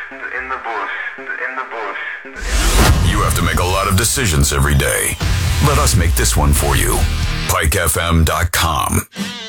in the bush, in the bush. You have to make a lot of decisions every day. Let us make this one for you. PikeFM.com.